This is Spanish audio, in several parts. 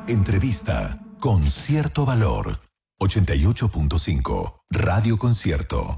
Entrevista con cierto valor. 88.5 Radio Concierto.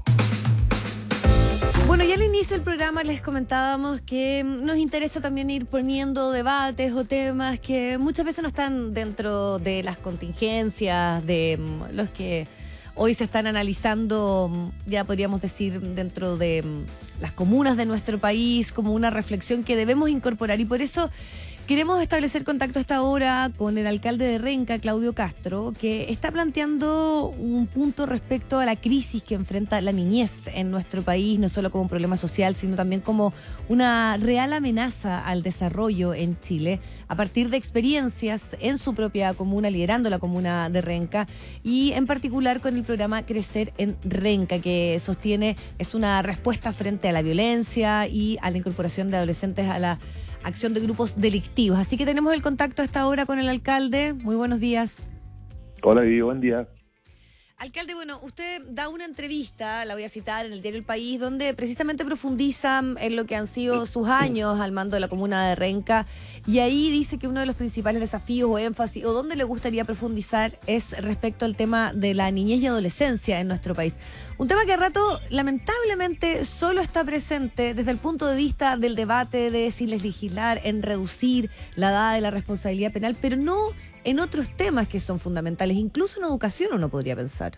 Bueno, ya al inicio del programa les comentábamos que nos interesa también ir poniendo debates o temas que muchas veces no están dentro de las contingencias, de los que hoy se están analizando, ya podríamos decir, dentro de las comunas de nuestro país, como una reflexión que debemos incorporar. Y por eso queremos establecer contacto a esta hora con el alcalde de Renca, Claudio Castro, que está planteando un punto respecto a la crisis que enfrenta la niñez en nuestro país, no solo como un problema social, sino también como una real amenaza al desarrollo en Chile, a partir de experiencias en su propia comuna, liderando la comuna de Renca, y en particular con el programa Crecer en Renca, que sostiene es una respuesta frente a la violencia y a la incorporación de adolescentes a la acción de grupos delictivos. Así que tenemos el contacto a esta hora con el alcalde. Muy buenos días. Hola, Guido, buen día. Alcalde, bueno, usted da una entrevista, la voy a citar, en el diario El País, donde precisamente profundiza en lo que han sido sus años al mando de la comuna de Renca, y ahí dice que uno de los principales desafíos o énfasis, o donde le gustaría profundizar, es respecto al tema de la niñez y adolescencia en nuestro país. Un tema que a rato, lamentablemente, solo está presente desde el punto de vista del debate de si legislar en reducir la edad de la responsabilidad penal, pero no en otros temas que son fundamentales, incluso en educación uno podría pensar.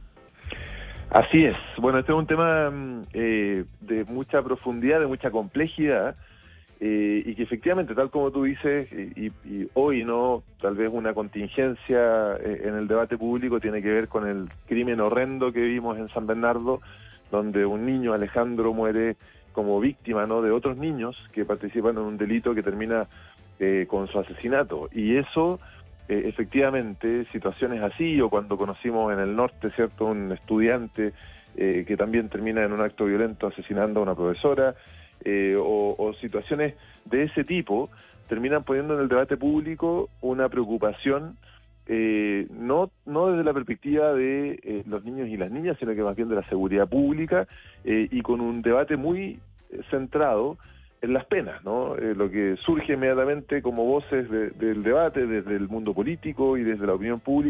Así es. Bueno, este es un tema de mucha profundidad, de mucha complejidad, y que efectivamente, tal como tú dices, y hoy no, tal vez una contingencia en el debate público tiene que ver con el crimen horrendo que vimos en San Bernardo, donde un niño, Alejandro, muere como víctima, ¿no?, de otros niños que participan en un delito que termina con su asesinato. Y eso, efectivamente, situaciones así, o cuando conocimos en el norte, ¿cierto?, un estudiante que también termina en un acto violento asesinando a una profesora, o situaciones de ese tipo, terminan poniendo en el debate público una preocupación, no desde la perspectiva de los niños y las niñas, sino que más bien de la seguridad pública, y con un debate muy centrado en las penas, ¿no? Lo que surge inmediatamente como voces del debate desde el mundo político y desde la opinión pública